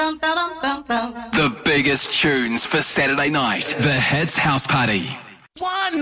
The biggest tunes for Saturday night. The Hits House Party. One